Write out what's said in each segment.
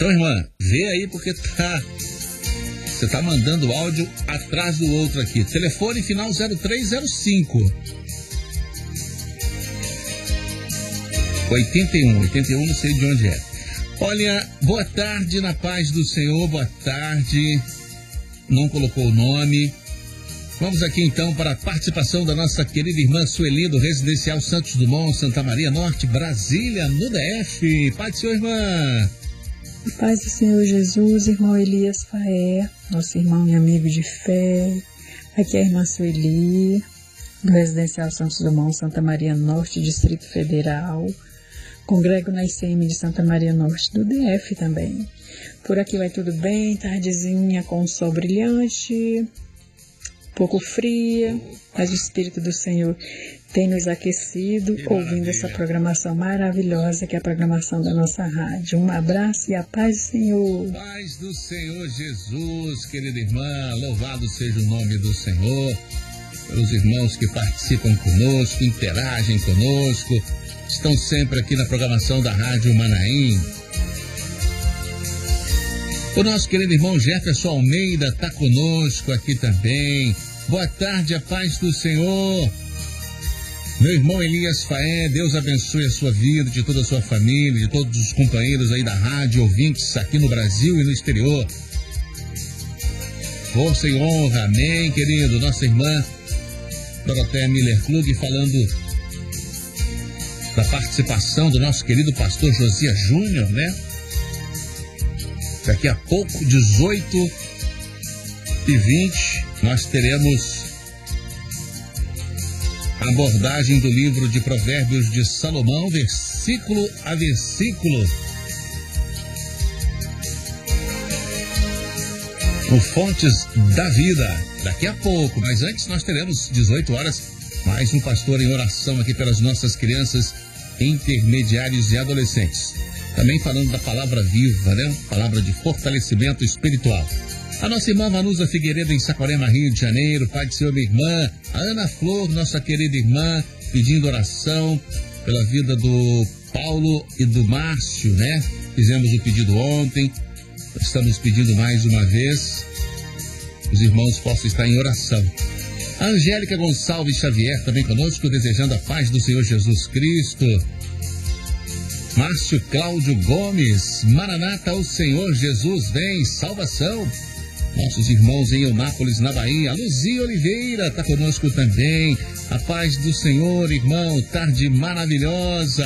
Então, irmã, vê aí porque você tá mandando áudio atrás do outro aqui. Telefone final 0305. 81, não sei de onde é. Olha, boa tarde, na paz do Senhor, boa tarde. Não colocou o nome. Vamos aqui então para a participação da nossa querida irmã Sueli, do Residencial Santos Dumont, Santa Maria Norte, Brasília, no DF. Paz do Senhor, irmã. A paz do Senhor Jesus, irmão Elias Faé, nosso irmão e amigo de fé. Aqui é a irmã Sueli, do Residencial Santos Dumont, Santa Maria Norte, Distrito Federal. Congrego na ICM de Santa Maria Norte, do DF também. Por aqui vai tudo bem, tardezinha com o sol brilhante, pouco fria, mas o Espírito do Senhor tem nos aquecido, ouvindo essa programação maravilhosa que é a programação da nossa rádio. Um abraço e a paz do Senhor. Paz do Senhor Jesus, querida irmã, louvado seja o nome do Senhor, pelos irmãos que participam conosco, interagem conosco, estão sempre aqui na programação da Rádio Manaim. O nosso querido irmão Jefferson Almeida está conosco aqui também. Boa tarde, a paz do Senhor. Meu irmão Elias Faé, Deus abençoe a sua vida, de toda a sua família, de todos os companheiros aí da rádio, ouvintes aqui no Brasil e no exterior. Força e honra, amém, querido. Nossa irmã Dorothea Miller Klug falando da participação do nosso querido pastor Josias Júnior, né? Daqui a pouco, 18h20, nós teremos a abordagem do livro de Provérbios de Salomão, versículo a versículo. O Fontes da Vida, daqui a pouco, mas antes nós teremos 18 horas, mais um pastor em oração aqui pelas nossas crianças, intermediários e adolescentes. Também falando da palavra viva, né? Palavra de fortalecimento espiritual. A nossa irmã Vanusa Figueiredo, em Saquarema, Rio de Janeiro. Pai do Senhor, minha irmã. A Ana Flor, nossa querida irmã, pedindo oração pela vida do Paulo e do Márcio, né? Fizemos o pedido ontem. Estamos pedindo mais uma vez. Os irmãos possam estar em oração. A Angélica Gonçalves Xavier também conosco, desejando a paz do Senhor Jesus Cristo. Márcio Cláudio Gomes, Maranata, o Senhor Jesus vem, salvação. Nossos irmãos em Eunápolis, na Bahia. A Luzia Oliveira está conosco também. A paz do Senhor, irmão, tarde maravilhosa.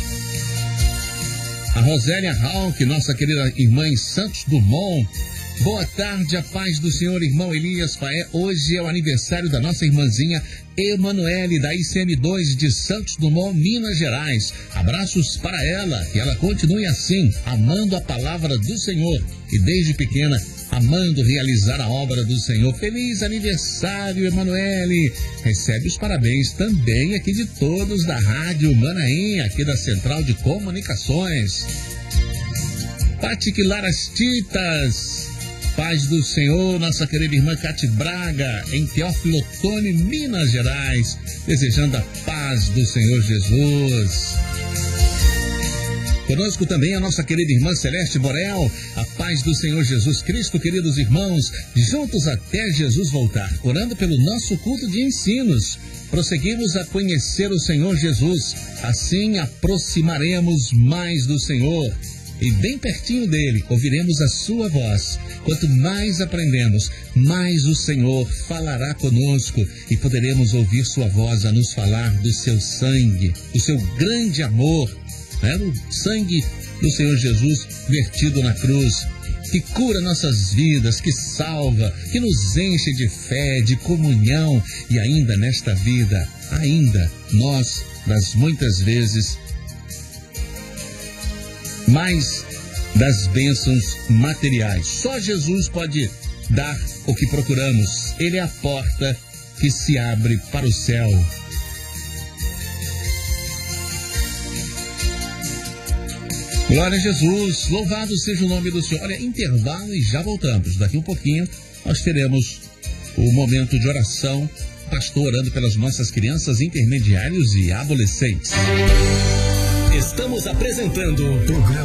A Rosélia Hauck, nossa querida irmã em Santos Dumont. Boa tarde, a paz do Senhor, irmão Elias Faé. Hoje é o aniversário da nossa irmãzinha Emanuele, da ICM2 de Santos Dumont, Minas Gerais. Abraços para ela, que ela continue assim, amando a palavra do Senhor e desde pequena, amando realizar a obra do Senhor. Feliz aniversário, Emanuele. Recebe os parabéns também aqui de todos da Rádio Manaim, aqui da Central de Comunicações. Pati Quilaras Titas, paz do Senhor, nossa querida irmã Cate Braga, em Teófilo Otoni, Minas Gerais, desejando a paz do Senhor Jesus. Conosco também a nossa querida irmã Celeste Borel, a paz do Senhor Jesus Cristo, queridos irmãos, juntos até Jesus voltar, orando pelo nosso culto de ensinos. Prosseguimos a conhecer o Senhor Jesus, assim aproximaremos mais do Senhor. E bem pertinho dele, ouviremos a sua voz. Quanto mais aprendemos, mais o Senhor falará conosco e poderemos ouvir sua voz a nos falar do seu sangue, do seu grande amor, né? O sangue do Senhor Jesus vertido na cruz, que cura nossas vidas, que salva, que nos enche de fé, de comunhão. E ainda nesta vida, nós, das muitas vezes, mais das bênçãos materiais. Só Jesus pode dar o que procuramos. Ele é a porta que se abre para o céu. Glória a Jesus, louvado seja o nome do Senhor. Olha, intervalo e já voltamos. Daqui um pouquinho nós teremos o momento de oração, pastor orando pelas nossas crianças, intermediários e adolescentes. Estamos apresentando o programa